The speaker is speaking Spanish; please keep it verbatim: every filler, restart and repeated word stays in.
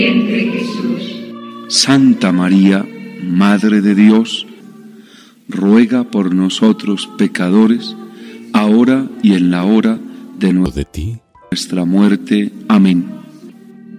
Santa María, Madre de Dios, ruega por nosotros pecadores, ahora y en la hora de nuestra muerte. Amén.